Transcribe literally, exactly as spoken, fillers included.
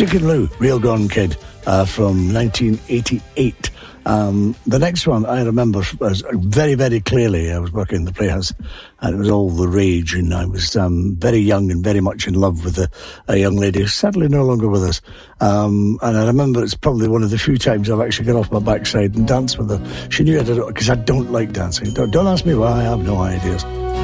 Chicken Lou, Real Gone Kid, uh, from nineteen eighty-eight. Um, the next one I remember was very, very clearly. I was working in the Playhouse and it was all the rage, and I was um, very young and very much in love with a, a young lady who's sadly no longer with us. Um, and I remember it's probably one of the few times I've actually got off my backside and danced with her. She knew I did it because I don't like dancing. Don't, don't ask me why, I have no ideas.